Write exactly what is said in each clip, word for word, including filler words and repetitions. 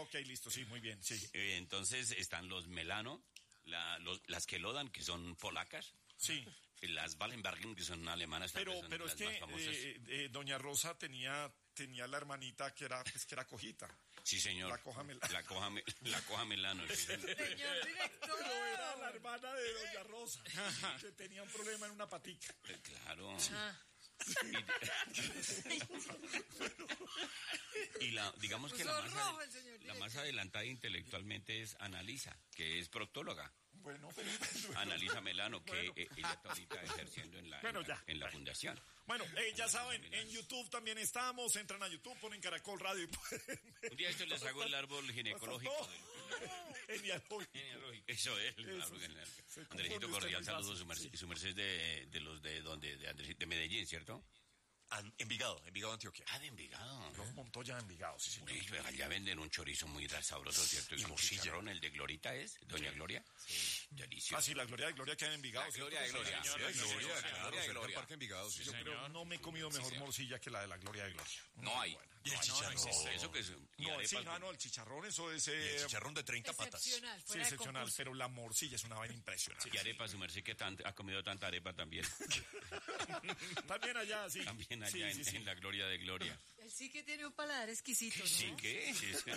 ok, listo, sí, muy bien, sí. Eh, entonces están los Melano, la, los, las Kelodan, que son polacas. Sí. Las Wallenbergen, que son alemanas. Pero, son pero es las que más famosas. eh, eh, doña Rosa tenía, tenía la hermanita que era, pues, que era cojita. Sí, señor. La coja Melano. La coja, la coja Melano. Sí, Señor director. Pero era la hermana de doña Rosa, que tenía un problema en una patica. Eh, Claro. Ah. Y la, digamos que Puso la más, rojo adel- el señor la director. más adelantada intelectualmente es Analisa, que es proctóloga. Bueno, Analisa Melano, que Bueno. eh, ella está ahorita ejerciendo en la, Bueno, en la, ya. en la fundación. Bueno, eh, ya Analisa saben, Melano. en YouTube también estamos, entran a YouTube, ponen Caracol Radio y pueden ver. Un día esto les hago el árbol ginecológico. del- Genealógico. Eso es, el Eso, árbol sí. genealógico. Se confunde Andresito usted cordial, muy saludos, fácil, su merced, sí. su merced es de, de los de donde, de Andresito, de Medellín, ¿cierto? An- Envigado, Envigado, Antioquia. Ah, de Envigado. Los Montoya de Envigado, sí, señor. Uy, allá venden un chorizo muy sabroso, ¿cierto? Es Y un morcilla. chicharrón, el de Glorita es, Doña Gloria. Sí. Delicioso. Ah, sí, la Gloria de Gloria queda en Envigado. La ¿cierto? Gloria de Gloria. Sí, Sí, señor, Gloria, la Gloria, claro, claro. cerca del Gloria. Parque Envigado, sí, Yo señor. creo no me he comido mejor morcilla que la de la Gloria de Gloria. No hay. Y el chicharrón. Eso que es. y No, sí, arepas no, con- no, el chicharrón, eso es... Y Eh, el chicharrón de treinta patas. Excepcional, sí, fuera de excepcional, concurso. pero la morcilla es una vaina impresionante. Y arepa, su merced que tan- ha comido tanta arepa también. También allá, sí. También allá Sí, en, sí, sí. en la Gloria de Gloria. Él sí que tiene un paladar exquisito, ¿no? Sí, ¿qué? Sí, sí.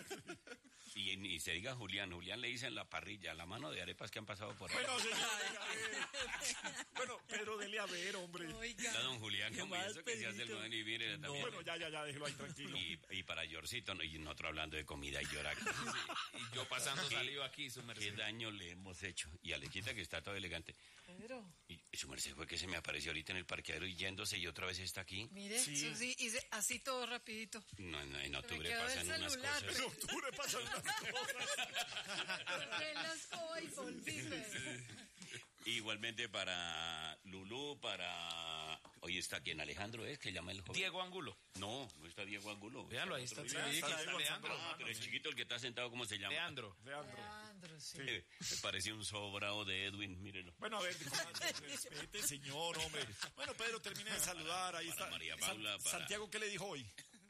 Y ni se diga Julián. Julián le dicen la parrilla, la mano de arepas que han pasado por ahí. Bueno, señor, venga, a ver. Bueno, Pedro, dele a ver, hombre. Oiga. Está don Julián, Qué como mal, eso que se hace el Pedrito. man y mire también. Bueno, ya, ya, ya, déjelo ahí tranquilo. Y, y para Yorcito, no, y nosotros hablando de comida y llorar. Y yo pasando ¿Qué- saliva aquí, su ¿Qué merced. daño le hemos hecho? Y a Lechita, que está todo elegante. Pedro, Y, y su merced fue que se me apareció ahorita en el parqueadero y yéndose y otra vez está aquí. mire, Sí. eso sí, y se- así todo rapidito. No, no, en Se me octubre quedó el pasan unas celular, cosas. En octubre pasan unas cosas. Corté la escoba y volví, Pedro. Igualmente para Lulú, para... Hoy está quien Alejandro es, que llama el joven. Diego Angulo. No, no está Diego Angulo. Véanlo, ahí está. Otro Sí, día. aquí está está Diego Leandro. Ah, pero el chiquito, el que está sentado, ¿cómo se llama? Leandro. Leandro. Leandro, sí. Eh, Me parecía un sobrado de Edwin, mírenlo. Bueno, a ver, respete, señor, hombre. Bueno, Pedro, termine de saludar. Ahí Para está. María San- Paula, para- Santiago, ¿qué le dijo hoy?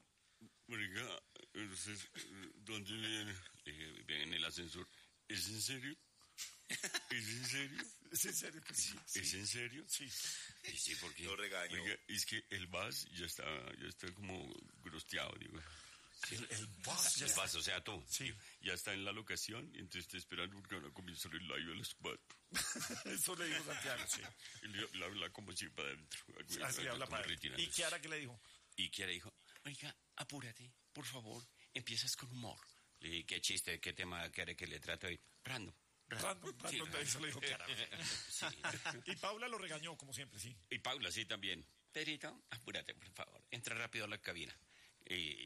Marica, entonces, ¿dónde viene? Dije, viene en el ascensor. ¿Es en serio? ¿Es en serio? ¿Es en serio que sí? ¿Es en serio? Sí. Sí, sí, porque... Lo regaño. Oiga, es que el vas ya está, ya está como grosteado, digo. El, el boss ya El está. vas, o sea, tú. Sí. Ya está en la locación y entonces está esperando porque van a comenzar el live a las cuatro. Eso le dijo Santiago, sí. Y le, le habla como si para adentro. Así habla Como para él. retirándose. ¿Y Kiara qué le dijo? Y Kiara dijo, oiga, apúrate, por favor, empiezas con humor. Le dije, ¿qué chiste, qué tema quiere que le trate hoy? Random. Random, Sí, random, eso le dijo Kiara. Sí. Y Paula lo regañó, como siempre, sí. Y Paula, sí, también. Pedrito, apúrate, por favor, entra rápido a la cabina. Y,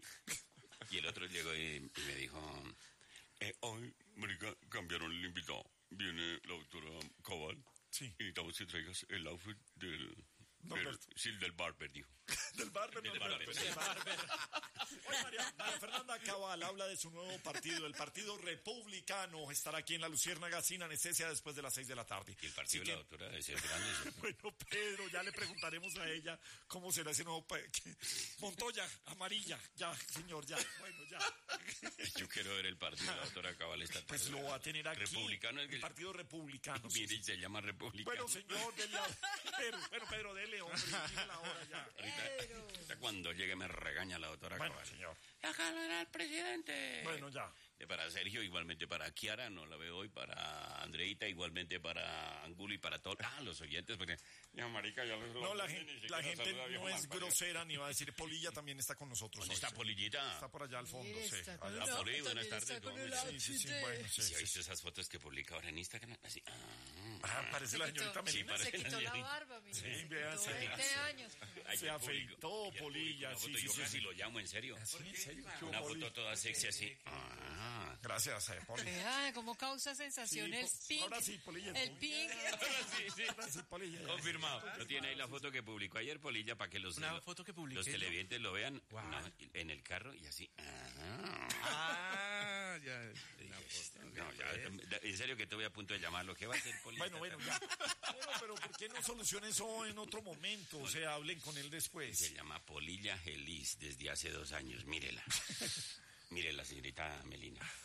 y el otro llegó y, y me dijo, eh, hoy, marica, cambiaron el invitado. Viene la doctora Cabal. Sí. Y necesitamos que traigas el outfit del... No, del- pero- sí, del barber, dijo. Del barber, no, Del del barber. barber. Oye, María, María Fernanda Cabal habla de su nuevo partido, el Partido Republicano. Estará aquí en La Luciérnaga sin anestesia después de las seis de la tarde. Y el partido Así de la que, doctora debe ser grande. ¿sí? bueno, Pedro, ya le preguntaremos a ella cómo será ese nuevo... pa- que- Montoya, amarilla, ya, señor, ya, bueno, ya. Yo quiero ver el partido de la doctora Cabal esta tarde. Pues lo va a tener aquí. Republicano es que... El Partido Republicano. sí, Mire, sí. se llama Republicano. Bueno, señor, dele a... Pedro, bueno, Pedro, dele, hombre, dile la hora ya. Ahorita, ahorita cuando llegue me regaña la doctora Bueno, Cabal. señor. ¡Déjalo era el presidente! Bueno, ya. De para Sergio, igualmente para Kiara, no la veo hoy, para Andreita, igualmente para Angulo y para todos. Ah, los oyentes, porque... Ya, marica, ya los No, la ni gente, siquiera la gente saluda, viejo no es malparido. grosera ni va a decir. Polilla también está con nosotros. ¿Dónde hoy, está sí. Polillita? Está por allá al fondo, Mire, sí. está con allá. el Ah, Poli, buenas outfit, tardes, está con ¿cómo el está? Sí, sí, sí, outfit. bueno, sí, ¿Sí sí. ha visto esas fotos que publica ahora en Instagram? Así, ah, Ah, parece la Se quitó- señorita Sí, Melina. parece Se quitó la la señorita. barba, mire. Sí, se vea, quitó se veinte hace. años. Ay, Se ya afeitó, publicó, ya Polilla, publicó sí, una foto, sí, yo sí, casi sí. lo llamo en serio. ¿Sí, en serio? ¿Qué Una hubo, Poli? foto toda sexy así. Ah. Gracias, eh, Poli. Vea cómo causa sensación Sí, el po- pink. ahora sí, Polilla, El muy pink. Sí, sí. Ahora sí, Polilla, ya. Confirmado. ¿No tiene ahí la foto que publicó ayer, Polilla, para que los, Una los- foto que publiqué los yo. televidentes lo vean? Guau. No, en el carro y así. Ah. Ah, ya. No, ya, en serio que te voy a punto de llamarlo. ¿Qué va a hacer Polilla? Bueno, bueno, ya. Bueno, pero ¿por qué no solucionen eso en otro momento? O sea, hablen con él Se después. llama Polilla Gelis desde hace dos años. Mírela. Mírela, señorita Melina.